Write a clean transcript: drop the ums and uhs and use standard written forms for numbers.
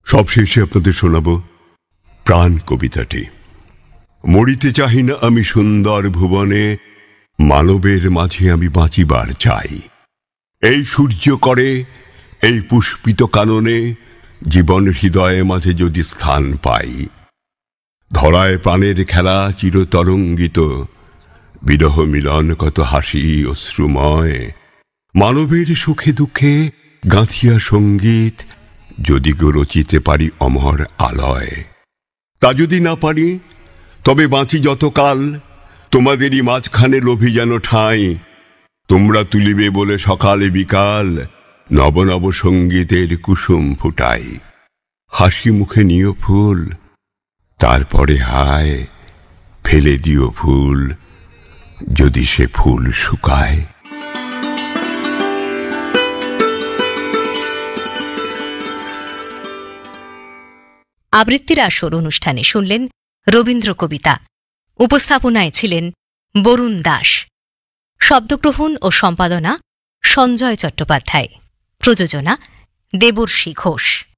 সবশেষে আপনাদের শোনাব প্রাণ কবিতাটি। মরিতে চাহি না আমি সুন্দর ভুবনে, মানবের মাঝে আমি বাঁচিবার চাই। এই সূর্য করে এই পুষ্পিত কাননে, জীবন হৃদয়ে মাঝে যদি স্থান পাই। ধরায় প্রাণের খেলা চিরতরঙ্গিত, বিরহ মিলন কত হাসি অশ্রুময়। মানবের সুখে দুঃখে গাঁথিয়া সঙ্গীত, যদি গো রচিতে পারি অমর আলয়। তা যদি না পারি তবে বাঁচি যতকাল, তোমাদেরই মাঝখানে লোভী যেন ঠাঁই। তোমরা তুলিবে বলে সকালে বিকাল, নব নব সঙ্গীতের কুসুম ফুটাই। হাসি মুখে নিও ফুল, তারপরে হায় ফেলে দিও ফুল, যদি সে ফুল শুকায়। আবৃত্তির আসর অনুষ্ঠানে শুনলেন রবীন্দ্র কবিতা। উপস্থাপনায় ছিলেন বরুণ দাস। শব্দগ্রহণ ও সম্পাদনা সঞ্জয় চট্টোপাধ্যায়। প্রযোজনা দেবর্ষী ঘোষ।